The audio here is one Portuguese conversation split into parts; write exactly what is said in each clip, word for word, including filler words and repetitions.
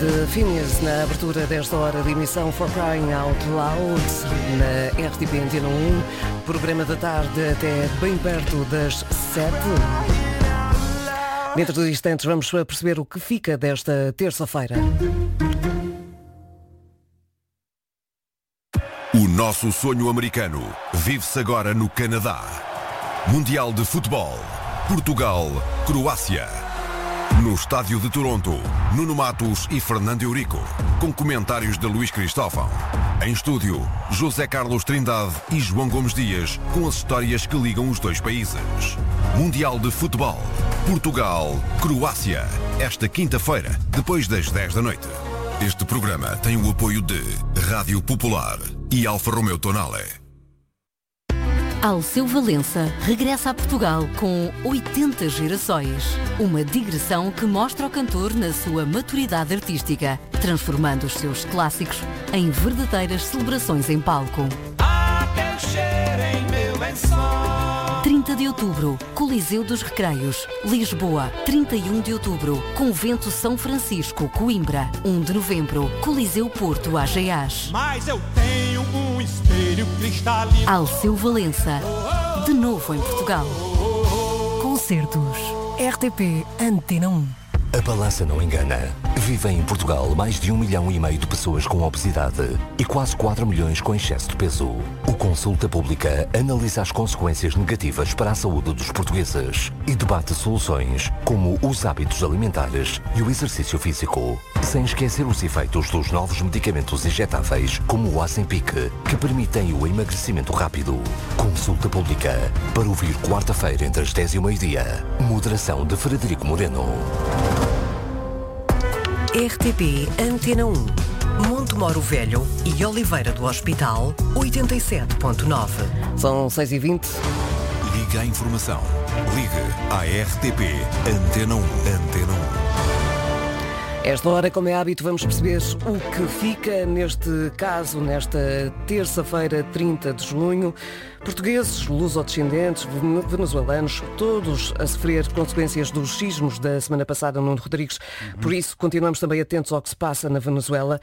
De Phineas na abertura desta hora de emissão For Crying Out Loud na R T P Antena um, programa da tarde até bem perto das sete. Dentro de instantes vamos perceber o que fica desta terça-feira. O nosso sonho americano vive-se agora no Canadá. Mundial de Futebol. Portugal, Croácia. No estádio de Toronto, Nuno Matos e Fernando Eurico, com comentários de Luís Cristóvão. Em estúdio, José Carlos Trindade e João Gomes Dias, com as histórias que ligam os dois países. Mundial de Futebol. Portugal, Croácia. Esta quinta-feira, depois das dez da noite. Este programa tem o apoio de Rádio Popular e Alfa Romeo Tonale. Alceu Valença regressa a Portugal com oitenta gerações. Uma digressão que mostra o cantor na sua maturidade artística, transformando os seus clássicos em verdadeiras celebrações em palco. trinta de outubro, Coliseu dos Recreios, Lisboa. trinta e um de outubro, Convento São Francisco, Coimbra. um de novembro, Coliseu Porto, Ageás. Mas eu tenho um espelho cristalino. Alceu Valença, de novo em Portugal. Concertos R T P Antena um. A balança não engana. Vivem em Portugal mais de um milhão e meio de pessoas com obesidade e quase quatro milhões com excesso de peso. O Consulta Pública analisa as consequências negativas para a saúde dos portugueses e debate soluções como os hábitos alimentares e o exercício físico. Sem esquecer os efeitos dos novos medicamentos injetáveis como o Ozempic, que permitem o emagrecimento rápido. Consulta Pública, para ouvir quarta-feira entre as dez e o meio-dia. Moderação de Frederico Moreno. R T P Antena um. Montemoro Velho e Oliveira do Hospital, oitenta e sete ponto nove. São seis e vinte. Liga à informação. Liga à R T P Antena um. Antena um. Esta hora, como é hábito, vamos perceber o que fica, neste caso, nesta terça-feira, trinta de junho. Portugueses, luso-descendentes, venezuelanos, todos a sofrer consequências dos sismos da semana passada, Nuno Rodrigues. Por isso, continuamos também atentos ao que se passa na Venezuela,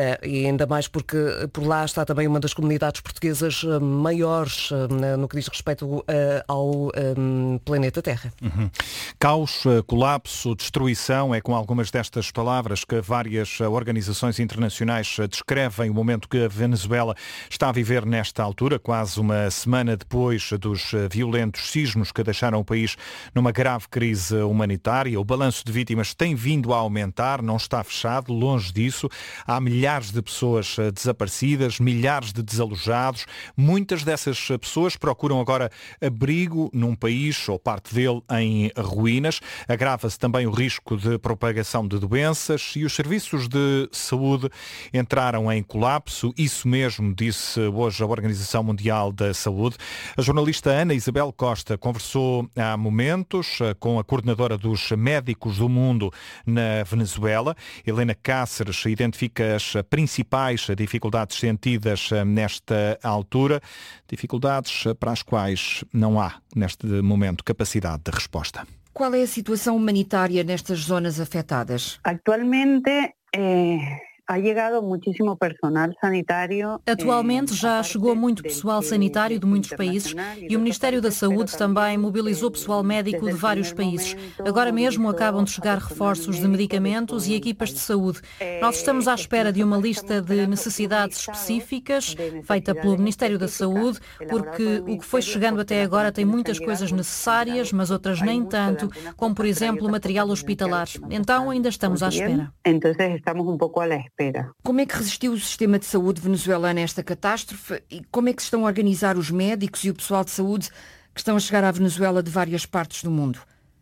e ainda mais porque por lá está também uma das comunidades portuguesas maiores no que diz respeito ao planeta Terra. Uhum. Caos, colapso, destruição, é com algumas destas palavras que várias organizações internacionais descrevem o momento que a Venezuela está a viver nesta altura, quase uma semana depois dos violentos sismos que deixaram o país numa grave crise humanitária. O balanço de vítimas tem vindo a aumentar, não está fechado, longe disso. Há milhares de pessoas desaparecidas, milhares de desalojados. Muitas dessas pessoas procuram agora abrigo num país, ou parte dele, em ruínas. Agrava-se também o risco de propagação de doenças e os serviços de saúde entraram em colapso. Isso mesmo disse hoje a Organização Mundial da Saúde. A jornalista Ana Isabel Costa conversou há momentos com a coordenadora dos médicos do mundo na Venezuela. Helena Cáceres identifica as principais dificuldades sentidas nesta altura, dificuldades para as quais não há, neste momento, capacidade de resposta. Qual é a situação humanitária nestas zonas afetadas? Atualmente, eh... Ha chegado muitíssimo personal sanitário. Atualmente já chegou muito pessoal sanitário de muitos países e o Ministério da Saúde também mobilizou pessoal médico de vários países. Agora mesmo acabam de chegar reforços de medicamentos e equipas de saúde. Nós estamos à espera de uma lista de necessidades específicas feita pelo Ministério da Saúde, porque o que foi chegando até agora tem muitas coisas necessárias, mas outras nem tanto, como por exemplo material hospitalar. Então ainda estamos à espera. Então estamos um pouco à espera. Como é que resistiu o sistema de saúde venezuelano a esta catástrofe e como é que se estão a organizar os médicos e o pessoal de saúde que estão a chegar à Venezuela de várias partes do mundo?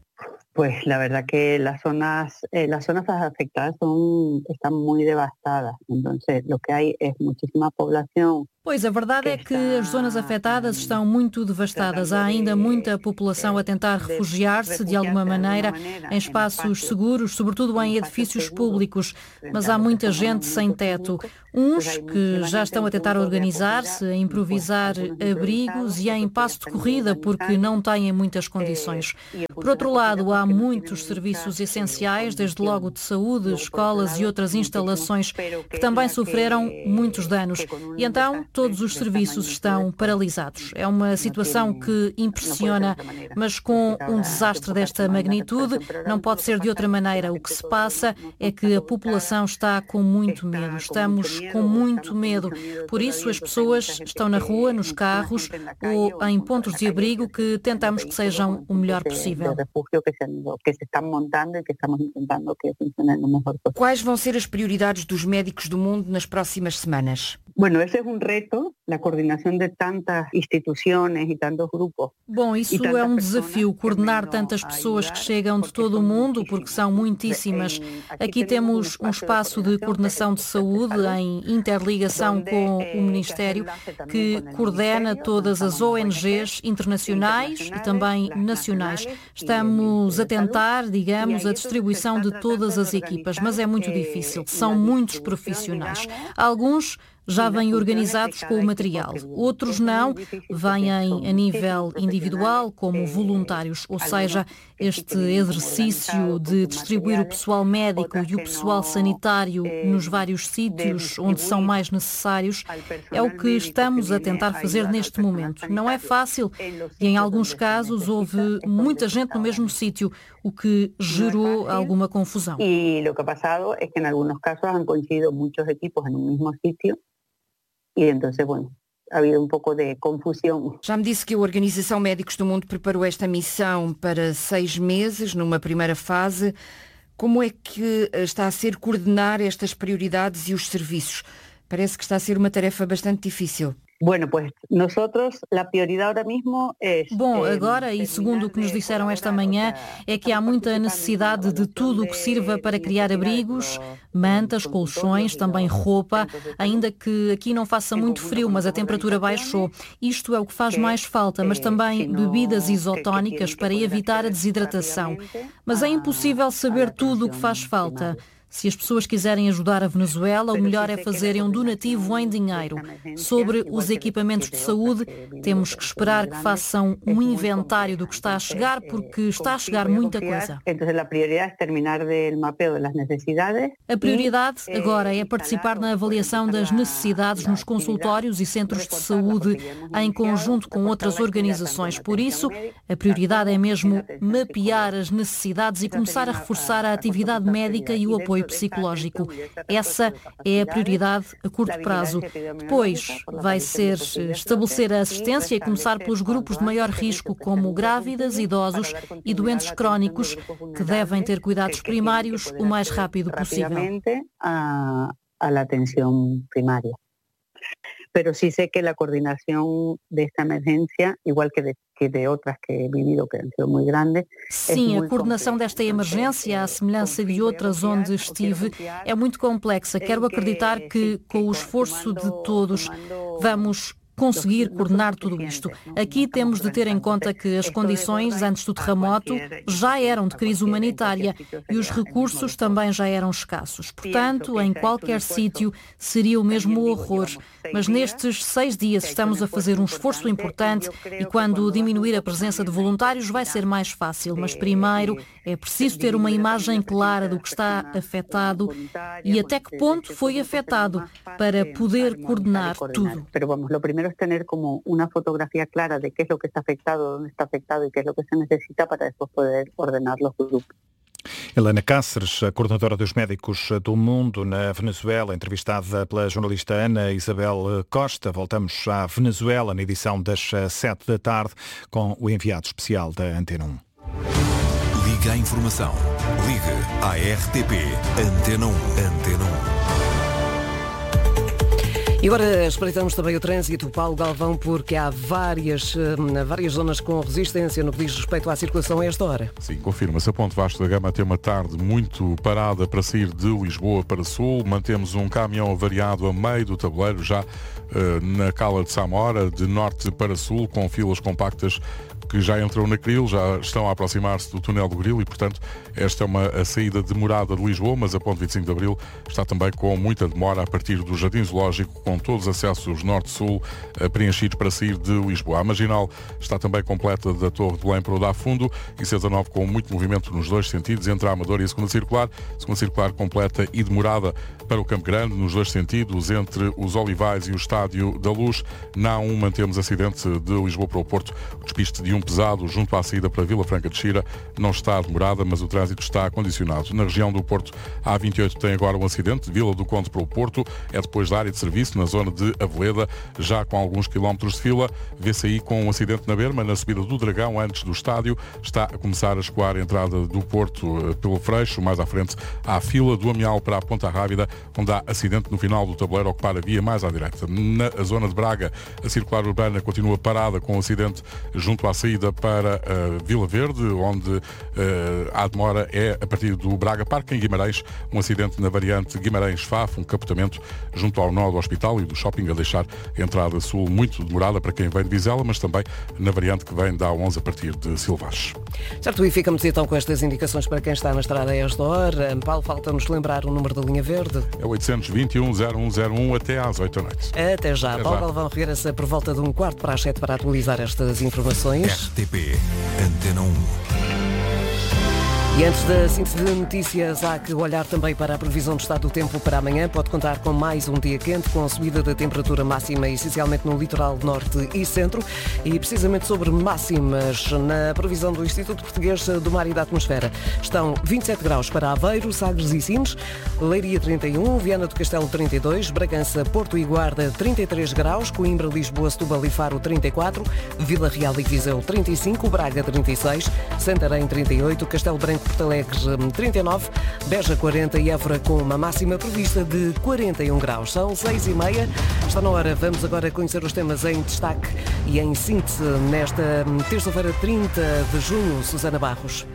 Pues la verdad que las zonas, eh, las zonas afectadas son, están muy devastadas. Entonces lo que hay es muchísima población. Pois, a verdade é que as zonas afetadas estão muito devastadas. Há ainda muita população a tentar refugiar-se de alguma maneira em espaços seguros, sobretudo em edifícios públicos, mas há muita gente sem teto. Uns que já estão a tentar organizar-se, a improvisar abrigos e em passo de corrida porque não têm muitas condições. Por outro lado, há muitos serviços essenciais, desde logo de saúde, escolas e outras instalações que também sofreram muitos danos. E então, todos os serviços estão paralisados. É uma situação que impressiona, mas com um desastre desta magnitude, não pode ser de outra maneira. O que se passa é que a população está com muito medo. Estamos com muito medo. Por isso, as pessoas estão na rua, nos carros ou em pontos de abrigo que tentamos que sejam o melhor possível. Quais vão ser as prioridades dos médicos do mundo nas próximas semanas? Bueno, ese es un reto, la coordinación de tantas instituciones y tantos grupos. Bom, isso é um desafio, coordenar tantas pessoas que chegam de todo o mundo, porque são muitíssimas. Aqui temos um espaço de coordenação de saúde em interligação com o Ministério, que coordena todas as O N Gs internacionais e também nacionais. Estamos a tentar, digamos, a distribuição de todas as equipas, mas é muito difícil. São muitos profissionais. Alguns já vêm organizados com o material. Outros não, vêm a nível individual, como voluntários, ou seja, este exercício de distribuir o pessoal médico e o pessoal sanitário nos vários sítios onde são mais necessários é o que estamos a tentar fazer neste momento. Não é fácil e, em alguns casos, houve muita gente no mesmo sítio, o que gerou alguma confusão. E o que ha passado é que, em alguns casos, han coincidido muitos equipos no mesmo sítio. E então, bueno, ha havido um pouco de confusão. Já me disse que a Organização Médicos do Mundo preparou esta missão para seis meses, numa primeira fase. Como é que está a ser coordenar estas prioridades e os serviços? Parece que está a ser uma tarefa bastante difícil. Bueno, pues nosotros la prioridad ahora mismo es... Bom, agora, e segundo o que nos disseram esta manhã, é que há muita necessidade de tudo o que sirva para criar abrigos, mantas, colchões, também roupa, ainda que aqui não faça muito frio, mas a temperatura baixou. Isto é o que faz mais falta, mas também bebidas isotónicas para evitar a desidratação. Mas é impossível saber tudo o que faz falta. Se as pessoas quiserem ajudar a Venezuela, o melhor é fazerem um donativo em dinheiro. Sobre os equipamentos de saúde, temos que esperar que façam um inventário do que está a chegar, porque está a chegar muita coisa. A prioridade agora é participar na avaliação das necessidades nos consultórios e centros de saúde, em conjunto com outras organizações. Por isso, a prioridade é mesmo mapear as necessidades e começar a reforçar a atividade médica e o apoio psicológico. Essa é a prioridade a curto prazo. Depois vai ser estabelecer a assistência e começar pelos grupos de maior risco, como grávidas, idosos e doentes crónicos, que devem ter cuidados primários o mais rápido possível. A, a la atención primaria. Pero sí sé que la coordinación de esta emergencia, igual que de, que de otras que he vivido, que han sido muy grandes... Sim, a coordenação desta emergência, à semelhança de outras onde estive, é muito complexa. Quero acreditar que, com o esforço de todos, vamos conseguir coordenar tudo isto. Aqui temos de ter em conta que as condições antes do terremoto já eram de crise humanitária e os recursos também já eram escassos. Portanto, em qualquer sítio seria o mesmo horror. Mas nestes seis dias estamos a fazer um esforço importante e quando diminuir a presença de voluntários vai ser mais fácil. Mas primeiro é preciso ter uma imagem clara do que está afetado e até que ponto foi afetado para poder coordenar tudo. Es tener como una fotografía clara de qué es lo que está afectado, dónde está afectado y qué es lo que se necesita para después poder ordenar los grupos. Helena Cáceres, a coordenadora dos médicos do mundo na Venezuela, entrevistada pela jornalista Ana Isabel Costa. Voltamos à Venezuela na edição das sete da tarde com o enviado especial da Antena um. Liga a informação. Liga à R T P Antena um. Antena um. E agora espreitamos também o trânsito, Paulo Galvão, porque há várias, várias zonas com resistência no que diz respeito à circulação a esta hora. Sim, confirma-se. A Ponte Vasco da Gama tem uma tarde muito parada para sair de Lisboa para Sul. Mantemos um caminhão avariado a meio do tabuleiro, já uh, na Cala de Samora, de norte para sul, com filas compactas que já entram na Cril, já estão a aproximar-se do túnel do Grilo e, portanto, esta é uma a saída demorada de Lisboa, mas a ponte vinte e cinco de Abril está também com muita demora a partir do Jardim Zoológico, com todos os acessos norte-sul preenchidos para sair de Lisboa. A marginal está também completa da Torre de Belém para o Dá Fundo e C dezanove com muito movimento nos dois sentidos, entre a Amadora e a segunda circular, segunda circular completa e demorada para o Campo Grande, nos dois sentidos, entre os Olivais e o Estádio da Luz. Na A um mantemos acidente de Lisboa para o Porto, o despiste de um pesado junto à saída para Vila Franca de Xira não está demorada, mas o trânsito está condicionado. Na região do Porto, a A vinte e oito tem agora um acidente, de Vila do Conde para o Porto, é depois da área de serviço, na zona de Aveleda, já com alguns quilómetros de fila. Vê-se aí com um acidente na Berma, na subida do Dragão, antes do estádio. Está a começar a escoar a entrada do Porto pelo Freixo, mais à frente há a fila do Amial para a Ponta Rábida, onde há acidente no final do tabuleiro a ocupar a via mais à direita. Na zona de Braga, a circular urbana continua parada com um acidente junto à saída para uh, Vila Verde, onde uh, a demora é a partir do Braga Parque, em Guimarães, um acidente na variante Guimarães-Faf, um capotamento junto ao nó do hospital e do shopping, a deixar a entrada sul muito demorada para quem vem de Vizela, mas também na variante que vem da A onze a partir de Silvage. Certo, e ficamos então com estas indicações para quem está na estrada a esta hora. Paulo, falta-nos lembrar o número da linha verde. É oitocentos e vinte e um, zero um zero um até às oito da noite. Até já. Até Paulo já. Galvão regressa por volta de um quarto para as sete para atualizar estas informações. R T P Antena um. E antes da síntese de notícias, há que olhar também para a previsão do estado do tempo para amanhã. Pode contar com mais um dia quente, com a subida da temperatura máxima, essencialmente no litoral norte e centro. E precisamente sobre máximas, na previsão do Instituto Português do Mar e da Atmosfera, estão vinte e sete graus para Aveiro, Sagres e Sines, Leiria trinta e um, Viana do Castelo trinta e dois, Bragança, Porto e Guarda trinta e três graus, Coimbra, Lisboa, Setúbal e Faro trinta e quatro, Vila Real e Viseu trinta e cinco, Braga trinta e seis, Santarém trinta e oito, Castelo Branco, Porto Alegre trinta e nove, Beja quarenta e Évora com uma máxima prevista de quarenta e um graus. São seis e meia, está na hora. Vamos agora conhecer os temas em destaque e em síntese nesta terça-feira trinta de junho. Susana Barros.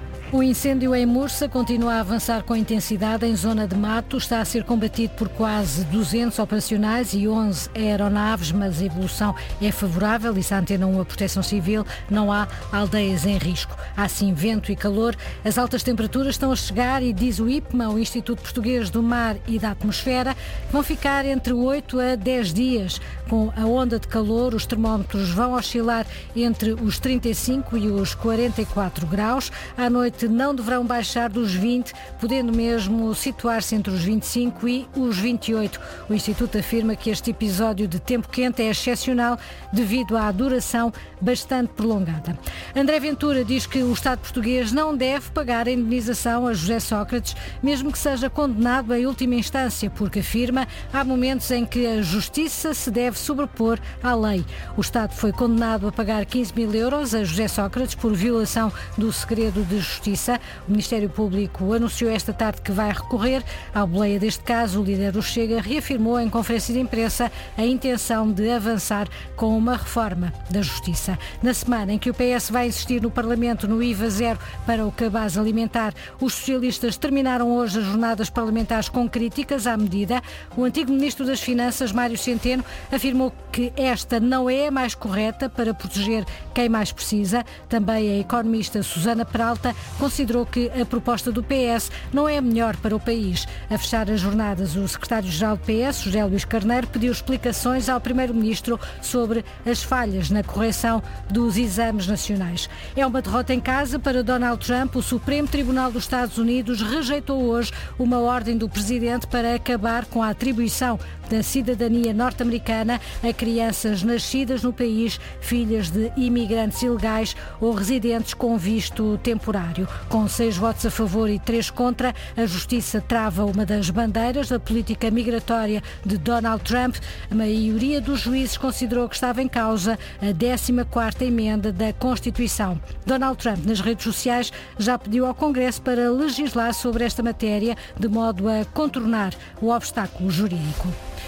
O incêndio em Mursa continua a avançar com intensidade em zona de mato. Está a ser combatido por quase duzentos operacionais e onze aeronaves, mas a evolução é favorável, disse a Antena um, a Proteção Civil. Não há aldeias em risco. Há sim vento e calor. As altas temperaturas estão a chegar e diz o I P M A, o Instituto Português do Mar e da Atmosfera, que vão ficar entre oito a dez dias. Com a onda de calor, os termómetros vão oscilar entre os trinta e cinco e os quarenta e quatro graus. À noite não deverão baixar dos vinte, podendo mesmo situar-se entre os vinte e cinco e os vinte e oito. O Instituto afirma que este episódio de tempo quente é excepcional devido à duração bastante prolongada. André Ventura diz que o Estado português não deve pagar a indemnização a José Sócrates, mesmo que seja condenado em última instância, porque afirma há momentos em que a justiça se deve sobrepor à lei. O Estado foi condenado a pagar quinze mil euros a José Sócrates por violação do segredo de justiça. O Ministério Público anunciou esta tarde que vai recorrer à boleia deste caso. O líder do Chega reafirmou em conferência de imprensa a intenção de avançar com uma reforma da Justiça. Na semana em que o P S vai insistir no Parlamento no I V A zero para o cabaz alimentar, os socialistas terminaram hoje as jornadas parlamentares com críticas à medida. O antigo Ministro das Finanças, Mário Centeno, afirmou que esta não é a mais correta para proteger quem mais precisa. Também a economista Susana Peralta considerou que a proposta do P S não é a melhor para o país. A fechar as jornadas, o secretário-geral do P S, José Luís Carneiro, pediu explicações ao primeiro-ministro sobre as falhas na correção dos exames nacionais. É uma derrota em casa para Donald Trump. O Supremo Tribunal dos Estados Unidos rejeitou hoje uma ordem do presidente para acabar com a atribuição da cidadania norte-americana a crianças nascidas no país, filhas de imigrantes ilegais ou residentes com visto temporário. Com seis votos a favor e três contra, a Justiça trava uma das bandeiras da política migratória de Donald Trump. A maioria dos juízes considerou que estava em causa a décima quarta emenda da Constituição. Donald Trump, nas redes sociais, já pediu ao Congresso para legislar sobre esta matéria, de modo a contornar o obstáculo jurídico.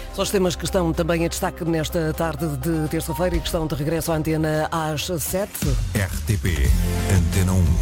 São os temas que estão também em destaque nesta tarde de terça-feira e que estão de regresso à antena às sete. R T P Antena um.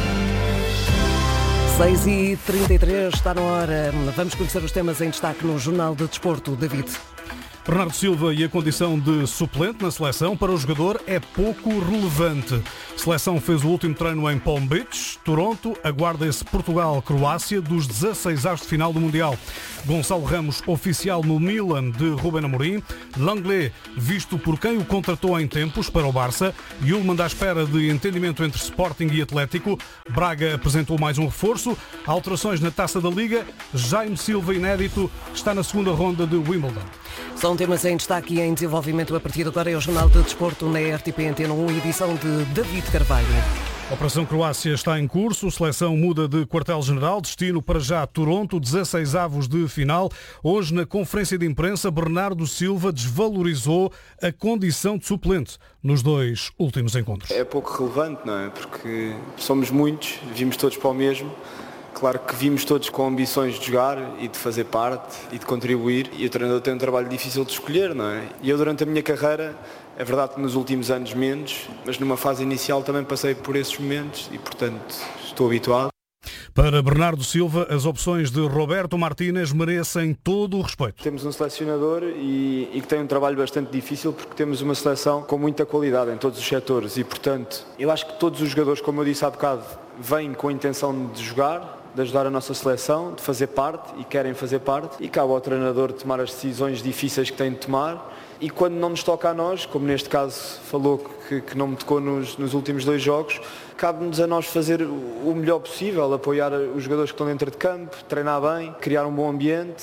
seis e trinta e três, está na hora. Vamos conhecer os temas em destaque no Jornal de Desporto. David. Bernardo Silva e a condição de suplente na seleção para o jogador é pouco relevante. A seleção fez o último treino em Palm Beach. Toronto aguarda-se Portugal-Croácia dos dezasseis avos de final do Mundial. Gonçalo Ramos, oficial no Milan de Ruben Amorim. Langley, visto por quem o contratou em tempos para o Barça. Yulman à espera de entendimento entre Sporting e Atlético. Braga apresentou mais um reforço. Alterações na Taça da Liga. Jaime Silva, inédito, está na segunda ronda de Wimbledon. São temas em destaque e em desenvolvimento a partir de agora. É o Jornal de Desporto na R T P Antena um, edição de David Carvalho. A Operação Croácia está em curso. A seleção muda de quartel-general. Destino para já Toronto, dezasseis avos de final. Hoje, na conferência de imprensa, Bernardo Silva desvalorizou a condição de suplente nos dois últimos encontros. É pouco relevante, não é? Porque somos muitos, vimos todos para o mesmo. Claro que vimos todos com ambições de jogar e de fazer parte e de contribuir, e o treinador tem um trabalho difícil de escolher, não é? E eu durante a minha carreira, é verdade que nos últimos anos menos, mas numa fase inicial também passei por esses momentos e, portanto, estou habituado. Para Bernardo Silva, as opções de Roberto Martínez merecem todo o respeito. Temos um selecionador e, e que tem um trabalho bastante difícil, porque temos uma seleção com muita qualidade em todos os setores e, portanto, eu acho que todos os jogadores, como eu disse há bocado, vêm com a intenção de jogar, de ajudar a nossa seleção, de fazer parte e querem fazer parte, e cabe ao treinador tomar as decisões difíceis que tem de tomar, e quando não nos toca a nós, como neste caso falou que, que não me tocou nos, nos últimos dois jogos, cabe-nos a nós fazer o melhor possível, apoiar os jogadores que estão dentro de campo, treinar bem, criar um bom ambiente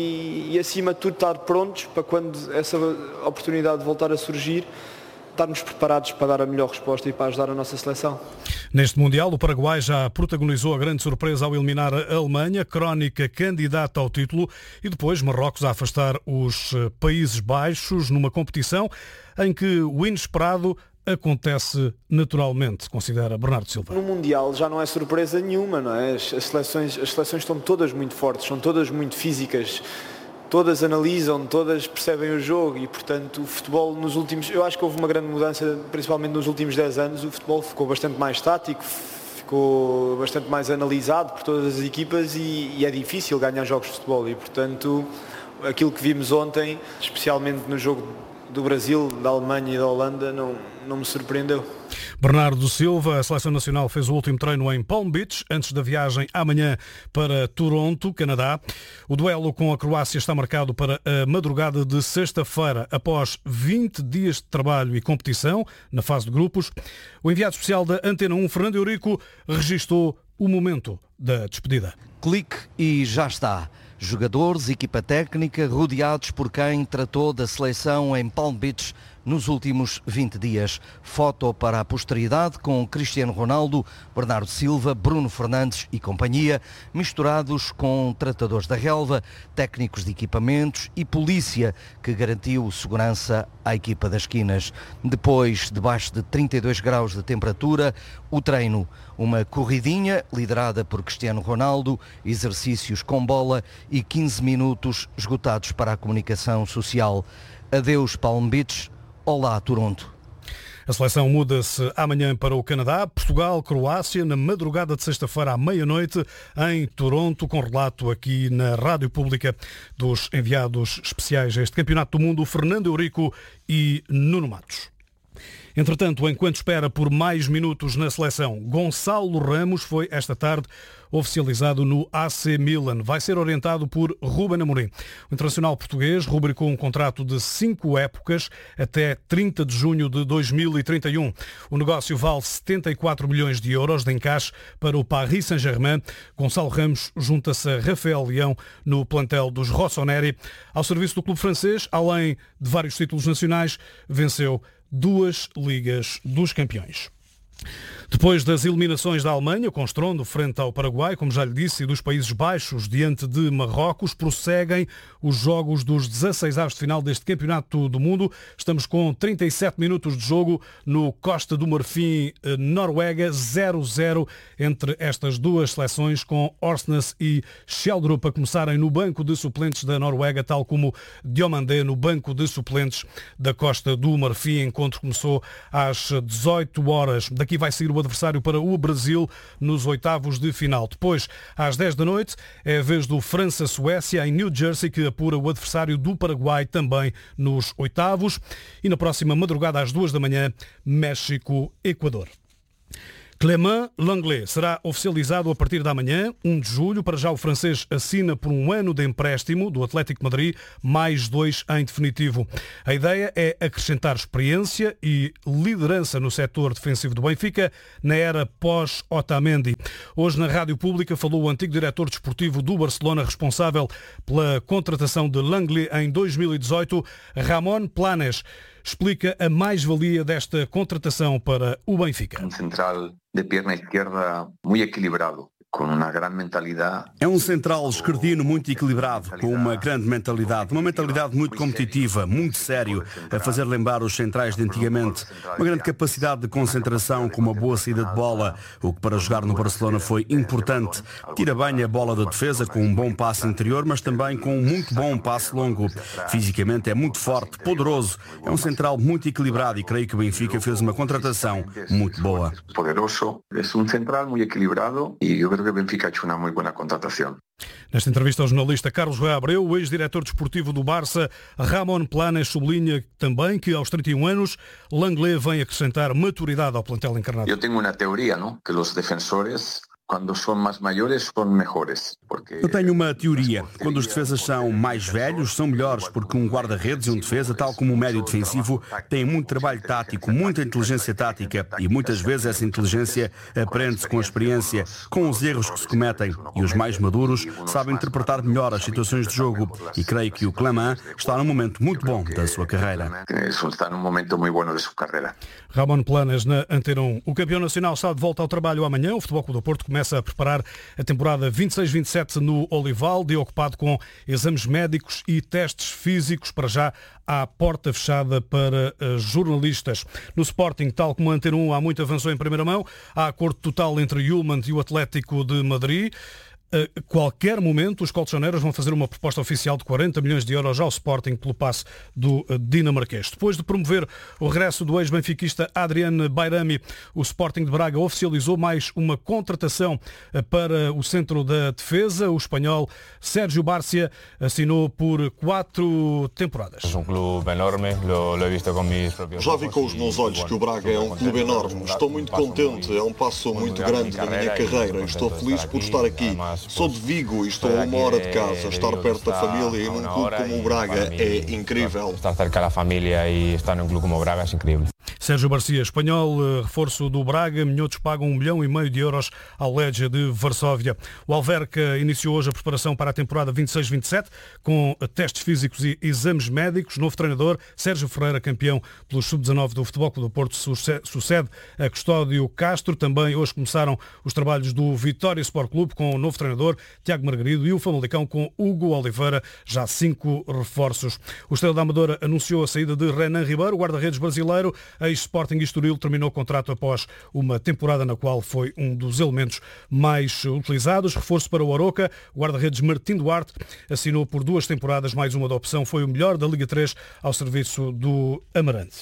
e, e acima de tudo estar prontos para quando essa oportunidade voltar a surgir, estarmos preparados para dar a melhor resposta e para ajudar a nossa seleção. Neste Mundial, o Paraguai já protagonizou a grande surpresa ao eliminar a Alemanha, crónica candidata ao título, e depois Marrocos a afastar os Países Baixos numa competição em que o inesperado acontece naturalmente, considera Bernardo Silva. No Mundial já não é surpresa nenhuma, não é? As seleções, as seleções estão todas muito fortes, são todas muito físicas. Todas analisam, todas percebem o jogo e, portanto, o futebol nos últimos... Eu acho que houve uma grande mudança, principalmente nos últimos dez anos. O futebol ficou bastante mais tático, ficou bastante mais analisado por todas as equipas e, e é difícil ganhar jogos de futebol. E, portanto, aquilo que vimos ontem, especialmente no jogo do Brasil, da Alemanha e da Holanda, não, não me surpreendeu. Bernardo Silva, a Seleção Nacional, fez o último treino em Palm Beach, antes da viagem amanhã para Toronto, Canadá. O duelo com a Croácia está marcado para a madrugada de sexta-feira, após vinte dias de trabalho e competição, na fase de grupos. O enviado especial da Antena um, Fernando Eurico, registou o momento da despedida. Clique e já está. Jogadores, equipa técnica, rodeados por quem tratou da seleção em Palm Beach nos últimos vinte dias. Foto para a posteridade com Cristiano Ronaldo, Bernardo Silva, Bruno Fernandes e companhia, misturados com tratadores da relva, técnicos de equipamentos e polícia que garantiu segurança à equipa das esquinas. Depois, debaixo de trinta e dois graus de temperatura, o treino. Uma corridinha liderada por Cristiano Ronaldo, exercícios com bola e quinze minutos esgotados para a comunicação social. Adeus Palm Beach, olá Toronto. A seleção muda-se amanhã para o Canadá, Portugal, Croácia, na madrugada de sexta-feira à meia-noite, em Toronto, com relato aqui na Rádio Pública dos enviados especiais a este Campeonato do Mundo, Fernando Eurico e Nuno Matos. Entretanto, enquanto espera por mais minutos na seleção, Gonçalo Ramos foi esta tarde oficializado no A C Milan. Vai ser orientado por Ruben Amorim. O internacional português rubricou um contrato de cinco épocas até trinta de junho de dois mil e trinta e um. O negócio vale setenta e quatro milhões de euros de encaixe para o Paris Saint-Germain. Gonçalo Ramos junta-se a Rafael Leão no plantel dos Rossoneri. Ao serviço do clube francês, além de vários títulos nacionais, venceu duas Ligas dos Campeões. Depois das eliminações da Alemanha, com estrondo frente ao Paraguai, como já lhe disse, e dos Países Baixos diante de Marrocos, prosseguem os jogos dos dezasseis avos de final deste Campeonato do Mundo. Estamos com trinta e sete minutos de jogo no Costa do Marfim, Noruega, zero a zero entre estas duas seleções, com Orsnes e Schjelderup a começarem no banco de suplentes da Noruega, tal como Diomandé no banco de suplentes da Costa do Marfim. O encontro começou às dezoito horas. Daqui vai sair o adversário para o Brasil nos oitavos de final. Depois, às dez da noite, é a vez do França-Suécia em New Jersey, que apura o adversário do Paraguai também nos oitavos. E na próxima madrugada, às duas da manhã, México-Equador. Clément Lenglet será oficializado a partir da manhã, um de julho. Para já o francês assina por um ano de empréstimo do Atlético de Madrid, mais dois em definitivo. A ideia é acrescentar experiência e liderança no setor defensivo do Benfica na era pós-Otamendi. Hoje na Rádio Pública falou o antigo diretor desportivo do Barcelona, responsável pela contratação de Lenglet em dois mil e dezoito, Ramon Planes. Explica a mais-valia desta contratação para o Benfica. Um central de perna esquerda muito equilibrado, com uma grande mentalidade. É um central esquerdino muito equilibrado, com uma grande mentalidade, uma mentalidade muito competitiva, muito sério, a fazer lembrar os centrais de antigamente. Uma grande capacidade de concentração, com uma boa saída de bola, o que para jogar no Barcelona foi importante. Tira bem a bola da defesa, com um bom passe interior, mas também com um muito bom passe longo. Fisicamente é muito forte, poderoso. É um central muito equilibrado e creio que o Benfica fez uma contratação muito boa. Poderoso, é um central muito equilibrado e eu creo que o Benfica ha hecho uma muito boa contratação. Nesta entrevista ao jornalista Carlos Roy Abreu, o ex-diretor desportivo do Barça, Ramon Planes, sublinha também que aos trinta e um anos, Lenglet vem acrescentar maturidade ao plantel encarnado. Eu tenho uma teoria, não? Que os defensores, quando são mais maiores, são melhores. Porque... Eu tenho uma teoria. Quando os defesas são mais velhos, são melhores, porque um guarda-redes e um defesa, tal como um médio defensivo, têm muito trabalho tático, muita inteligência tática, e muitas vezes essa inteligência aprende-se com a experiência, com os erros que se cometem, e os mais maduros sabem interpretar melhor as situações de jogo, e creio que o Clément está num momento muito bom da sua carreira. Está num momento muito bom da sua carreira. Ramon Planes na Antena um. O campeão nacional está de volta ao trabalho amanhã. O Futebol Clube do Porto começa a preparar a temporada vinte e seis vinte e sete no Olivalde, ocupado com exames médicos e testes físicos, para já à porta fechada para jornalistas. No Sporting, tal como a Antena um, há muito avançou em primeira mão. Há acordo total entre Yulman e o Atlético de Madrid. A qualquer momento, os colchoneiros vão fazer uma proposta oficial de quarenta milhões de euros ao Sporting pelo passe do dinamarquês. Depois de promover o regresso do ex-benfiquista Adrian Bayrami, o Sporting de Braga oficializou mais uma contratação para o centro da defesa. O espanhol Sérgio Bárcia assinou por quatro temporadas. É um clube enorme, lo he visto com meus próprios olhos. Já vi com os meus olhos que o Braga é um clube enorme. Estou muito contente, é um passo muito grande na minha carreira. Estou feliz por estar aqui. Sou de Vigo e estou a uma hora de casa. Estar perto da família e num clube como o Braga é incrível. Estar cerca da família e estar num clube como o Braga é incrível. Sérgio Barcia, espanhol, reforço do Braga. Minhotos pagam um milhão e meio de euros ao Legia de Varsóvia. O Alverca iniciou hoje a preparação para a temporada vinte e seis vinte e sete com testes físicos e exames médicos. Novo treinador, Sérgio Ferreira, campeão pelos sub dezanove do Futebol Clube do Porto, sucede a Custódio Castro. Também hoje começaram os trabalhos do Vitória Sport Clube com o novo treinador Tiago Margarido e o Famalicão com Hugo Oliveira, já cinco reforços. O Estrela da Amadora anunciou a saída de Renan Ribeiro, o guarda-redes brasileiro. A Sporting Estoril terminou o contrato após uma temporada na qual foi um dos elementos mais utilizados. Reforço para o Aroca, o guarda-redes Martim Duarte assinou por duas temporadas, mais uma da opção, foi o melhor da Liga três ao serviço do Amarante.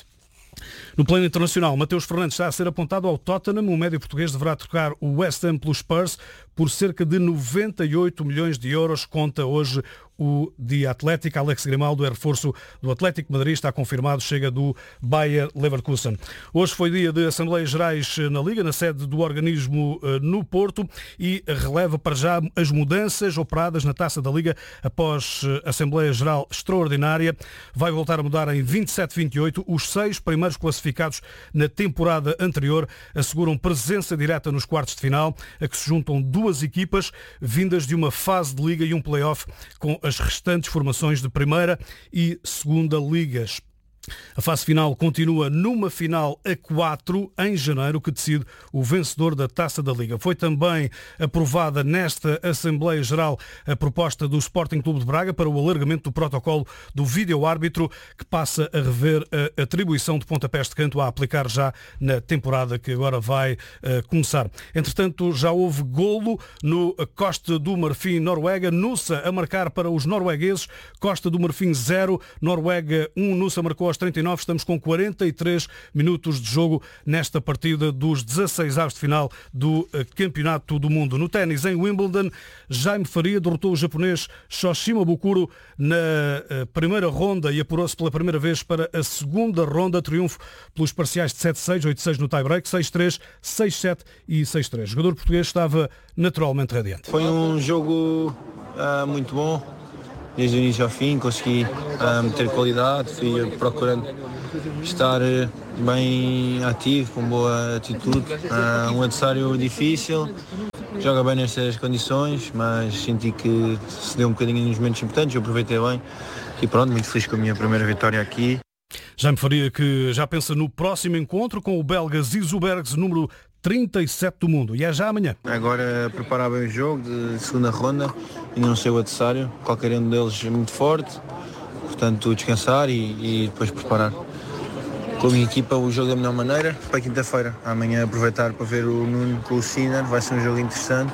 No plano internacional, Mateus Fernandes está a ser apontado ao Tottenham. O médio português deverá trocar o West Ham pelos Spurs por cerca de noventa e oito milhões de euros, conta hoje o The Athletic. Alex Grimaldo é reforço do Atlético de Madrid, está confirmado, chega do Bayer Leverkusen. Hoje foi dia de Assembleias Gerais na Liga, na sede do organismo no Porto, e releva para já as mudanças operadas na Taça da Liga após a Assembleia Geral Extraordinária. Vai voltar a mudar em vinte e sete vinte e oito. Os seis primeiros classificados na temporada anterior asseguram presença direta nos quartos de final, a que se juntam duas equipas vindas de uma fase de Liga e um play-off com as restantes formações de primeira e segunda ligas. A fase final continua numa final a quatro em janeiro que decide o vencedor da Taça da Liga. Foi também aprovada nesta Assembleia Geral a proposta do Sporting Clube de Braga para o alargamento do protocolo do vídeo-árbitro, que passa a rever a atribuição de pontapés de canto a aplicar já na temporada que agora vai uh, começar. Entretanto, já houve golo no Costa do Marfim Noruega. Nusa a marcar para os noruegueses. Costa do Marfim zero, Noruega um. Nusa marcou aos trinta e nove. Estamos com quarenta e três minutos de jogo nesta partida dos dezasseis avos de final do Campeonato do Mundo. No ténis, em Wimbledon, Jaime Faria derrotou o japonês Shoshima Bukuro na primeira ronda e apurou-se pela primeira vez para a segunda ronda. Triunfo pelos parciais de sete seis, oito seis no tie-break, seis três, seis sete e seis três. O jogador português estava naturalmente radiante. Foi um jogo uh, muito bom. Desde o início ao fim consegui uh, ter qualidade, fui procurando estar bem ativo, com boa atitude. Uh, um adversário difícil, joga bem nestas condições, mas senti que se deu um bocadinho nos momentos importantes, eu aproveitei bem e pronto, muito feliz com a minha primeira vitória aqui. Jaime Faria, que já pensa no próximo encontro com o belga Zizou Bergs, número trinta e sete do mundo. E é já amanhã. Agora preparar bem o jogo de segunda ronda. Ainda não sei o adversário. Qualquer um deles é muito forte. Portanto, descansar e, e depois preparar com a minha equipa o jogo da melhor maneira para quinta-feira. Amanhã aproveitar para ver o Nuno com o Sinner. Vai ser um jogo interessante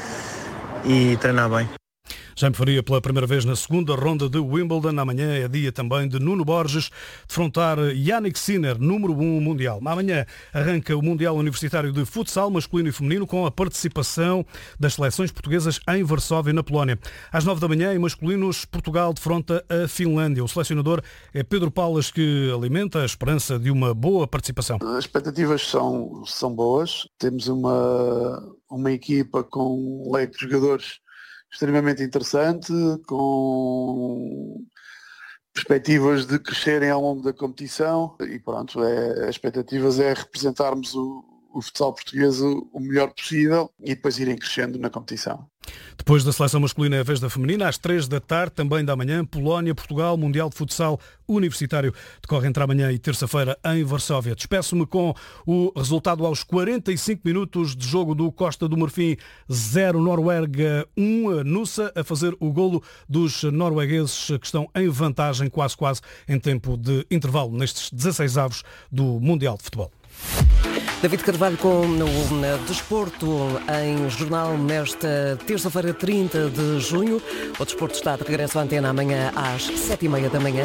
e treinar bem. Jaime Faria pela primeira vez na segunda ronda de Wimbledon. Amanhã é dia também de Nuno Borges defrontar Yannick Sinner, número um mundial. Amanhã arranca o Mundial Universitário de Futsal masculino e feminino com a participação das seleções portuguesas em Varsóvia, na Polónia. Às nove da manhã, em masculinos, Portugal defronta a Finlândia. O selecionador é Pedro Paulas, que alimenta a esperança de uma boa participação. As expectativas são, são boas. Temos uma, uma equipa com um leque de jogadores extremamente interessante, com perspectivas de crescerem ao longo da competição e pronto, é, as expectativas é representarmos o, o futsal português o, o melhor possível e depois irem crescendo na competição. Depois da seleção masculina é a vez da feminina, às três da tarde, também da manhã, Polónia, Portugal, Mundial de Futsal Universitário, decorre entre amanhã e terça-feira em Varsóvia. Despeço-me com o resultado aos quarenta e cinco minutos de jogo do Costa do Marfim zero, Noruega um, Nusa a fazer o golo dos noruegueses que estão em vantagem quase quase em tempo de intervalo nestes dezasseis avos do Mundial de Futebol. David Carvalho com o Desporto em jornal nesta terça-feira, trinta de junho. O Desporto está de regresso à antena amanhã às sete e meia da manhã.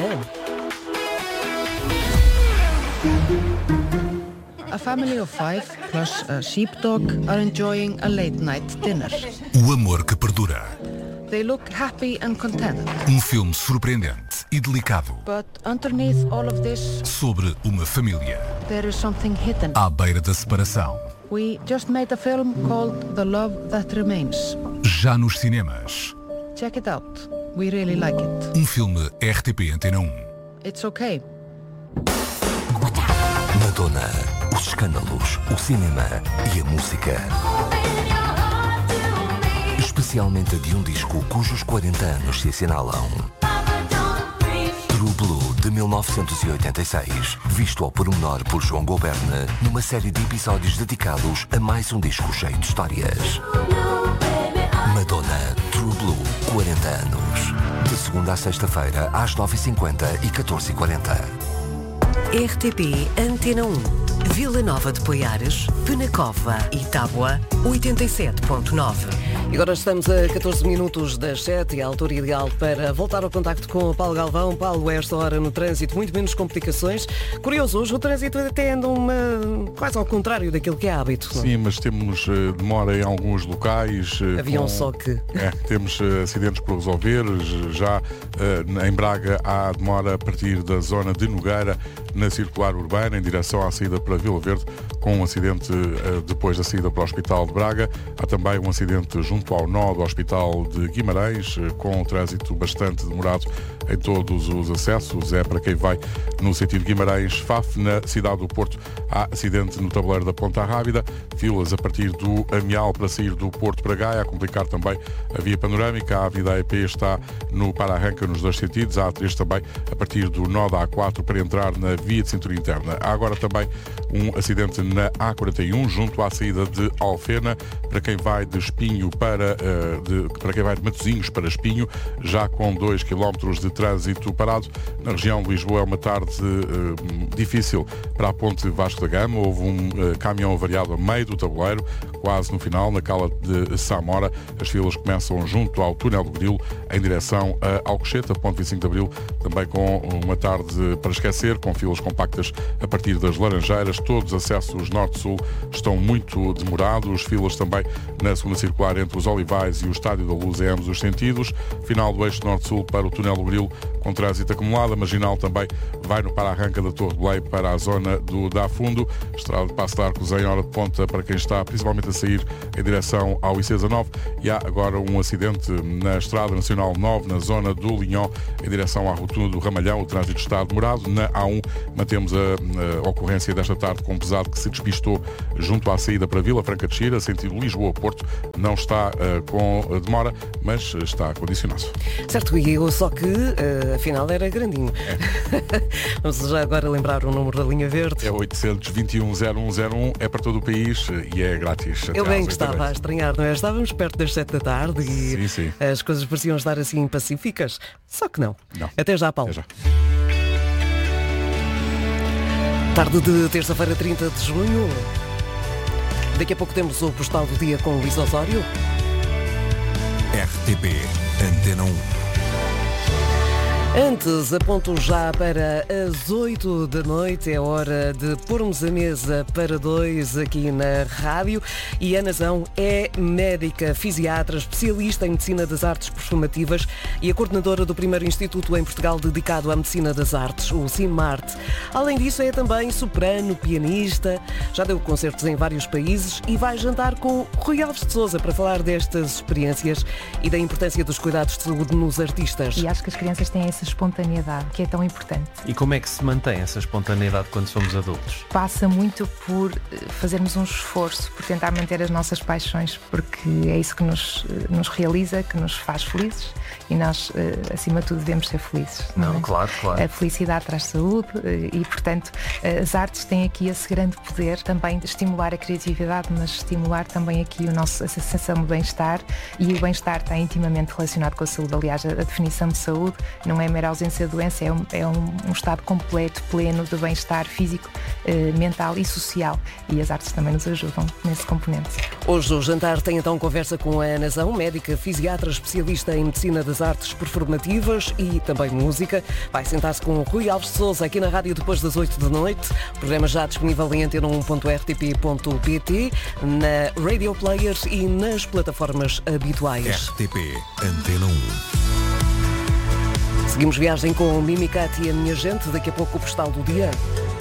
A family of five plus a sheepdog are enjoying a late night dinner. O amor que perdura. They look happy and content. Um filme surpreendente e delicado. But underneath all of this, sobre uma família there is something hidden. à beira da separação. We just made a film called The Love That Remains. Já nos cinemas. Check it out. We really like it. Um filme R T P Antena um. It's okay. Madonna, os escândalos, o cinema e a música. Especialmente de um disco cujos quarenta anos se assinalam. True Blue, de mil novecentos e oitenta e seis, visto ao pormenor por João Goberne, numa série de episódios dedicados a mais um disco cheio de histórias. Madonna, True Blue, quarenta anos. De segunda à sexta-feira, às nove e cinquenta e catorze e quarenta. R T P Antena um. Vila Nova de Poiares, Penacova e Tábua, oitenta e sete ponto nove. E agora estamos a catorze minutos das sete, a altura ideal para voltar ao contacto com o Paulo Galvão. Paulo, a esta hora no trânsito, muito menos complicações. Curioso, hoje o trânsito até anda uma, quase ao contrário daquilo que é hábito. Não? Sim, mas temos uh, demora em alguns locais. Uh, Havia um com... só que... É, temos uh, acidentes por resolver. Já uh, em Braga há demora a partir da zona de Nogueira, na circular urbana, em direção à saída para Vila Verde, com um acidente uh, depois da saída para o Hospital de Braga. Há também um acidente junto junto ao nó do Hospital de Guimarães, com trânsito bastante demorado em todos os acessos. É para quem vai no sentido Guimarães-Faf, na cidade do Porto. Há acidente no tabuleiro da Ponta Rábida, filas a partir do Amial para sair do Porto para Gaia, a complicar também a via panorâmica. A Avenida A E P está no para-arranca nos dois sentidos. A A três também a partir do nó da A quatro para entrar na via de cintura interna. Há agora também um acidente na A quarenta e um, junto à saída de Alfena, para quem vai de Espinho para, uh, de, para quem vai de Matosinhos para Espinho, já com dois quilómetros de trânsito parado. Na região de Lisboa é uma tarde uh, difícil para a ponte Vasco da Gama. Houve um uh, caminhão avariado a meio do tabuleiro, quase no final, na cala de Samora. As filas começam junto ao túnel do Grilo, em direção a Alcochete, a ponte vinte e cinco de Abril, também com uma tarde para esquecer, com filas compactas a partir das Laranjeiras. Todos os acessos norte-sul estão muito demorados. Filas também na segunda circular entre os Olivais e o Estádio da Luz em ambos os sentidos. Final do eixo norte-sul para o túnel do Grilo, com trânsito acumulado. A marginal também vai no para-arranca da Torre de Belém para a zona do Dá Fundo. Estrada de Passo de Arcos em hora de ponta para quem está principalmente a sair em direção ao I C dezanove. E há agora um acidente na Estrada Nacional nove, na zona do Linhó, em direção à rotunda do Ramalhão. O trânsito está demorado. Na A um mantemos a, a ocorrência desta tarde com um pesado que se despistou junto à saída para Vila Franca de Xira, sentido Lisboa-Porto. Não está uh, com demora, mas está condicionado. Certo, e eu só que uh, afinal era grandinho. É. Vamos já agora lembrar o número da linha verde. É oitocentos e vinte e um, zero um zero um, é para todo o país e é grátis. Eu bem que estava a estranhar, não é? Estávamos perto das sete da tarde e sim, sim. As coisas pareciam estar assim pacíficas, só que não. não. Até já, Paulo. Até já. Tarde de terça-feira, trinta de junho. Daqui a pouco temos o Postal do Dia com Luís Osório. R T P Antena um. Antes, aponto já para as oito da noite, é hora de pormos a mesa para dois aqui na rádio. E a Nazão é médica, fisiatra, especialista em Medicina das Artes Performativas e a coordenadora do primeiro instituto em Portugal dedicado à Medicina das Artes, o CIMART. Além disso, é também soprano, pianista, já deu concertos em vários países e vai jantar com Rui Alves de Sousa para falar destas experiências e da importância dos cuidados de saúde nos artistas. E acho que as crianças têm essa espontaneidade, que é tão importante. E como é que se mantém essa espontaneidade quando somos adultos? Passa muito por fazermos um esforço, por tentar manter as nossas paixões, porque é isso que nos, nos realiza, que nos faz felizes e nós, acima de tudo, devemos ser felizes. Não, não é? claro, claro. A felicidade traz saúde e, portanto, as artes têm aqui esse grande poder também de estimular a criatividade, mas estimular também aqui o nosso, a sensação de bem-estar, e o bem-estar está intimamente relacionado com a saúde. Aliás, a definição de saúde não é mera ausência de doença, é um, é um, um estado completo, pleno de bem-estar físico, eh, mental e social, e as artes também nos ajudam nesse componente. Hoje o jantar tem então conversa com a Ana Zão, médica, fisiatra, especialista em Medicina das Artes Performativas e também música. Vai sentar-se com o Rui Alves de Sousa aqui na rádio depois das oito da noite. O programa já disponível em antena um ponto r t p ponto p t, na Radio Players e nas plataformas habituais. R T P Antena um. Seguimos viagem com o Mimicati e a minha gente. Daqui a pouco o Postal do Dia.